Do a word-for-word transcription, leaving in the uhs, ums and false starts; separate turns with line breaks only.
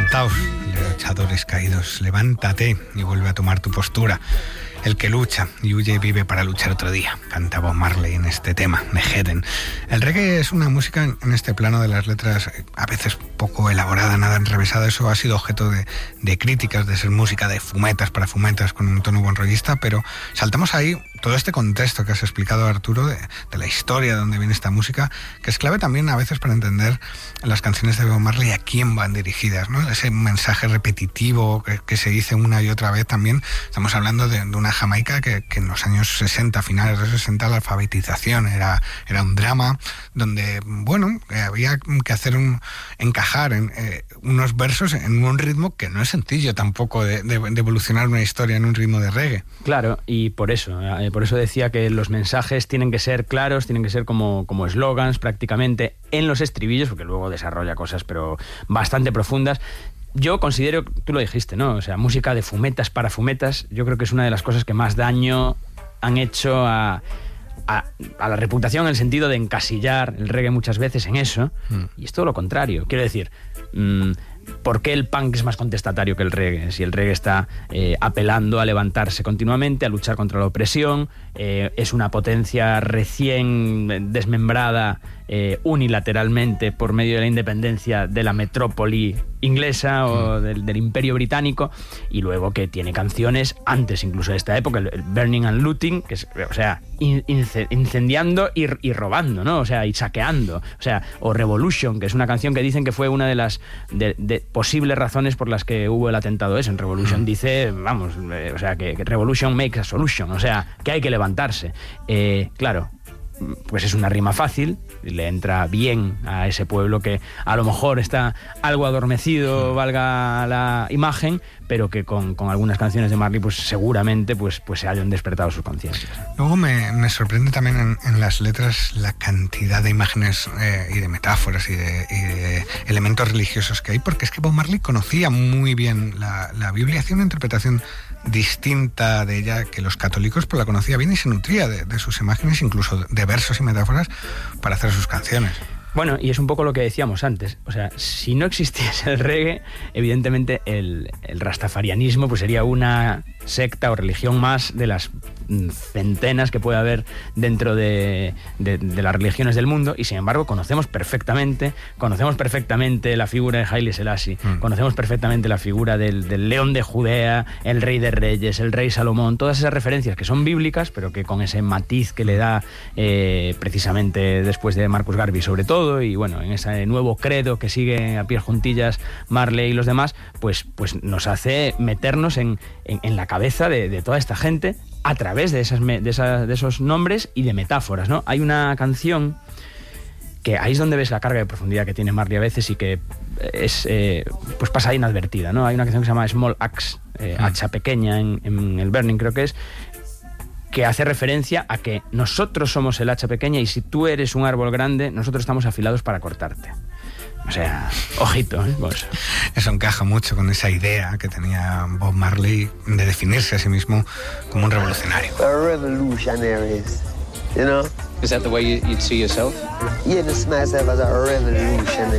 Levantaos, luchadores caídos, levántate y vuelve a tomar tu postura. El que lucha y huye vive para luchar otro día, canta Bob Marley en este tema, Megheden. El reggae es una música en este plano de las letras a veces poco elaborada, nada enrevesada. Eso ha sido objeto de, de críticas, de ser música de fumetas para fumetas con un tono buenrollista, pero saltamos ahí todo este contexto que has explicado, Arturo, de, de la historia de dónde viene esta música, que es clave también a veces para entender las canciones de Bob Marley, a quién van dirigidas, ¿no? Ese mensaje repetitivo que, que se dice una y otra vez también. Estamos hablando de, de una Jamaica que, que en los años sesenta, finales de los sesenta, la alfabetización era, era un drama donde, bueno, había que hacer un, encajar en, eh, unos versos en un ritmo que no es sencillo tampoco de, de, de evolucionar una historia en un ritmo de reggae.
Claro, y por eso, eh, por eso decía que los mensajes tienen que ser claros, tienen que ser como como eslogans prácticamente en los estribillos, porque luego desarrolla cosas pero bastante profundas. Yo considero, tú lo dijiste, ¿no? O sea, música de fumetas para fumetas, yo creo que es una de las cosas que más daño han hecho a, a, a la reputación, en el sentido de encasillar el reggae muchas veces en eso, mm. y es todo lo contrario. Quiero decir, mmm, ¿por qué el punk es más contestatario que el reggae? Si el reggae está eh, apelando a levantarse continuamente, a luchar contra la opresión, eh, es una potencia recién desmembrada eh, unilateralmente por medio de la independencia de la metrópoli inglesa o del, del Imperio Británico, y luego que tiene canciones antes incluso de esta época, el, el Burning and Looting, que es, o sea, in, incendiando y, y robando, ¿no? O sea, y saqueando, o sea, o Revolution, que es una canción que dicen que fue una de las de, de posibles razones por las que hubo el atentado ese. En Revolution dice, vamos, eh, o sea, que, que Revolution makes a solution, o sea, que hay que levantarse. Eh, claro, pues es una rima fácil, le entra bien a ese pueblo que a lo mejor está algo adormecido, valga la imagen, pero que con, con algunas canciones de Marley pues seguramente pues, pues se hayan despertado sus conciencias.
Luego me, me sorprende también en, en las letras la cantidad de imágenes eh, y de metáforas y de, y de elementos religiosos que hay, porque es que Bob Marley conocía muy bien la, la Biblia, hacía una interpretación distinta de ella que los católicos, pero la conocía bien y se nutría de, de sus imágenes, incluso de versos y metáforas para hacer sus canciones.
Bueno, y es un poco lo que decíamos antes, o sea, si no existiese el reggae, evidentemente el, el rastafarianismo pues sería una secta o religión más de las centenas que puede haber dentro de, de, de las religiones del mundo, y sin embargo conocemos perfectamente, conocemos perfectamente la figura de Haile Selassie, mm. conocemos perfectamente la figura del, del león de Judea, el rey de reyes, el rey Salomón, todas esas referencias que son bíblicas, pero que con ese matiz que le da eh, precisamente después de Marcus Garvey sobre todo, y bueno, en ese nuevo credo que sigue a pies juntillas Marley y los demás, pues, pues nos hace meternos en, en, en la cabeza de, de toda esta gente a través de, esas, de, esas, de esos nombres y de metáforas, ¿no? Hay una canción que ahí es donde ves la carga de profundidad que tiene Marley a veces y que es eh, pues pasa inadvertida, ¿no? Hay una canción que se llama Small Axe, eh, mm. hacha pequeña en, en el Burning creo que es, que hace referencia a que nosotros somos el hacha pequeña y si tú eres un árbol grande, nosotros estamos afilados para cortarte. O sea, ojito, ¿eh? Pues.
Eso encaja mucho con esa idea que tenía Bob Marley de definirse a sí mismo como un revolucionario.
A revolutionary, you know?
Is that the way you, you'd see yourself?
Yeah, to see myself as a revolutionary.